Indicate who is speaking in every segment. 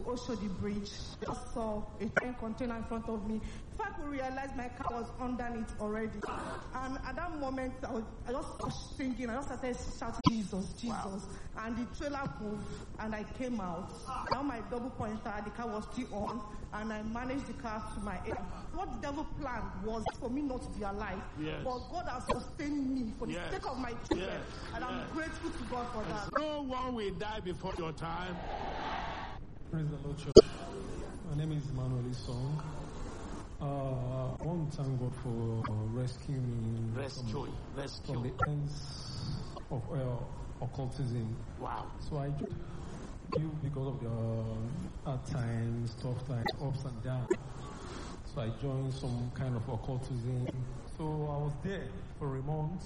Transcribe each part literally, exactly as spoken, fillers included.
Speaker 1: Oshodi Bridge. I saw a train container in front of me. If I could realize my car was underneath already. And at that moment, I, was, I just was thinking, I just started shouting, Jesus, Jesus. Wow. And the trailer moved, and I came out. Now my double pointer, the car was still on, and I managed the car to my air. What the devil planned was for me not to be alive. Yes. But God has sustained me for the yes. sake of my children. Yes. And yes. I'm grateful to God for that.
Speaker 2: No one will die before your time.
Speaker 3: Praise the Lord, church. My name is Emmanuel Song. Uh, I want to thank God for uh, rescuing me
Speaker 2: Rescue.
Speaker 3: from,
Speaker 2: Rescue.
Speaker 3: from the ends of uh, occultism.
Speaker 2: Wow.
Speaker 3: So I you because of the uh, hard times, tough times, ups and downs. So I joined some kind of occultism. So I was there for a month.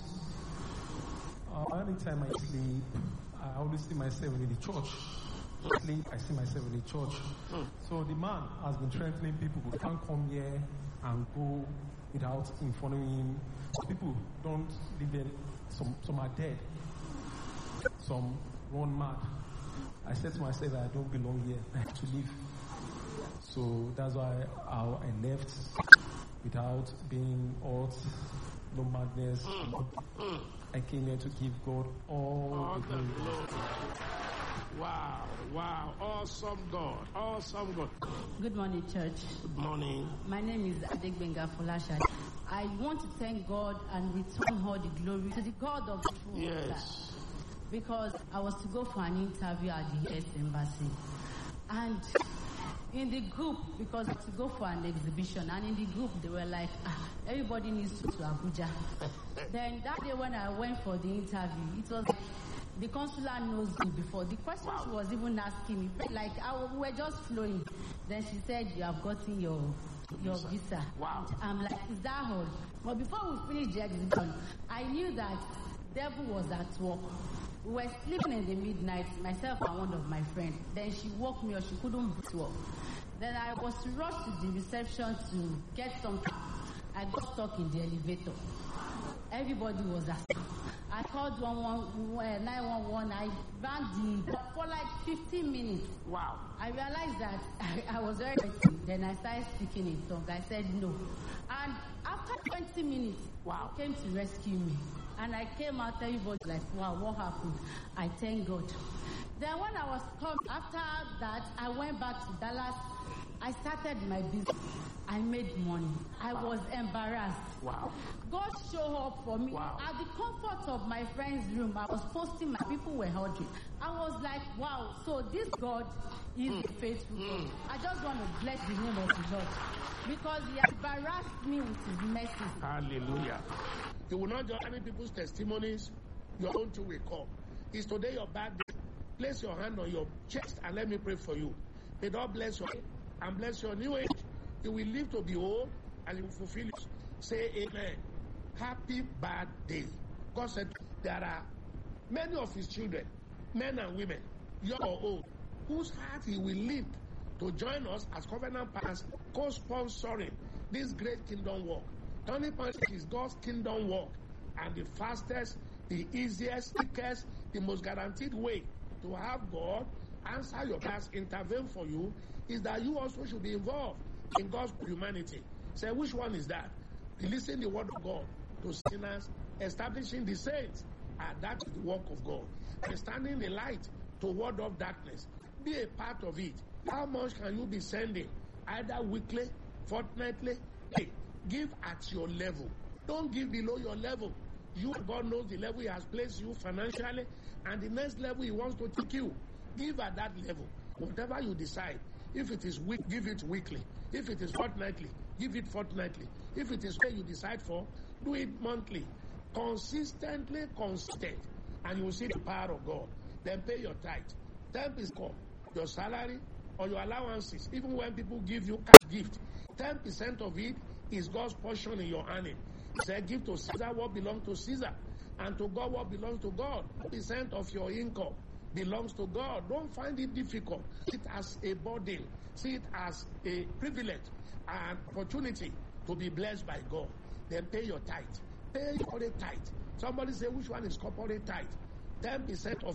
Speaker 3: Uh, anytime I sleep, I always see myself in the church. Sleep, I see myself in the church. Mm. So the man has been threatening people who can't come here and go without informing him. People don't live there. Some, some are dead. Some run mad. I said to myself that I don't belong here. I have to leave. So that's why I, I left without being hurt, no madness. Mm. Mm. I came here to give God all oh, the glory.
Speaker 2: Wow, wow, awesome God, awesome God.
Speaker 4: Good morning, church.
Speaker 2: Good morning.
Speaker 4: My name is Adegbenga Folasha. I want to thank God and return all the glory to the God of the true
Speaker 2: Yes.
Speaker 4: life. Because I was to go for an interview at the U S Embassy. And in the group, because I had to go for an exhibition, and in the group they were like, ah, everybody needs to to Abuja. Then that day when I went for the interview, it was the consular knows me before. The question wow. she was even asking me, like I, we were just flowing. Then she said, you have gotten your your visa. visa.
Speaker 2: Wow.
Speaker 4: I'm like, is that all? But before we finished the exhibition, I knew that devil was at work. We were sleeping in the midnight, myself and one of my friends. Then she woke me up, she couldn't breathe well. Then I was rushed to the reception to get something. I got stuck in the elevator. Everybody was asleep. I called nine one one. I ran the for like fifteen minutes.
Speaker 2: Wow.
Speaker 4: I realized that I, I was very hurting. Then I started speaking in tongues. I said no. And after twenty minutes,
Speaker 2: wow,
Speaker 4: he came to rescue me. And I came out, everybody like, wow, what happened? I thank God. Then when I was coming, after that, I went back to Dallas. I started my business. I made money. I wow. was embarrassed.
Speaker 2: Wow.
Speaker 4: God showed up for me.
Speaker 2: Wow.
Speaker 4: At the comfort of my friend's room, I was posting, my people were hugging. I was like, wow, so this God is mm. faithful. Mm. I just want to bless the name of the Lord. Because he embarrassed me with his mercy.
Speaker 2: Hallelujah. You will not judge any people's testimonies. Your own too will come. It's today your bad day. Place your hand on your chest and let me pray for you. May God bless you and bless your new age. You will live to be old and you will fulfill it. Say amen. Happy bad day. God said there are many of his children, men and women, young or old, whose heart he will lift to join us as covenant partners, co-sponsoring this great kingdom work. Turning Point is God's kingdom work, and the fastest, the easiest, quickest, the most guaranteed way to have God answer your prayers, intervene for you, is that you also should be involved in God's humanity. Say, which one is that? Releasing the word of God to sinners, establishing the saints, and that is the work of God. And standing the light toward of darkness. Be a part of it. How much can you be sending? Either weekly, fortnightly? Hey, give at your level. Don't give below your level. You, God knows the level he has placed you financially, and the next level he wants to take you. Give at that level. Whatever you decide. If it is week, give it weekly. If it is fortnightly, give it fortnightly. If it is where you decide for, do it monthly. Consistently consistent. And you will see the power of God. Then pay your tithe. ten percent your salary or your allowances. Even when people give you cash gift, ten percent of it is God's portion in your earning. He said, give to Caesar what belongs to Caesar, and to God what belongs to God. ten percent of your income belongs to God. Don't find it difficult. See it as a burden. See it as a privilege and opportunity to be blessed by God. Then pay your tithe. Pay your corporate tithe. Somebody say, which one is corporate tithe? ten percent of